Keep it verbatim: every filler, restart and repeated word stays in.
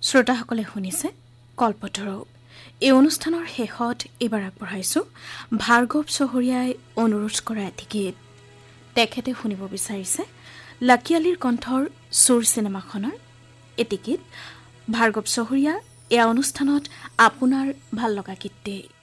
শ্ৰোতাসকলে শুনিছে কল্পতৰু। এই অনুষ্ঠানৰ শেষত এইবাৰ আগবঢ়াইছোঁ ভাৰ্গৱ চহৰীয়াই অনুৰোধ কৰা এটি গীত। তেখেতে শুনিব বিচাৰিছে লাকি আলিৰ কণ্ঠৰ চুৰ চিনেমাখনৰ এটি গীত। ভাৰ্গৱ চহৰীয়া, এয়া অনুষ্ঠানত আপোনাৰ ভাল লগা গীতটি।